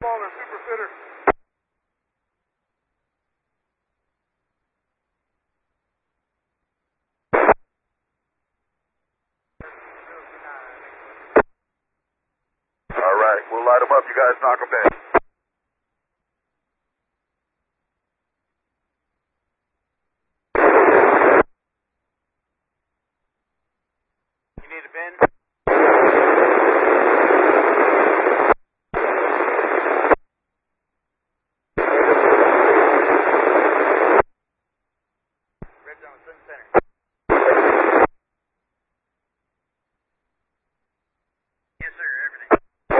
Baller, super fitter. All right, we'll light them up. You guys knock them down.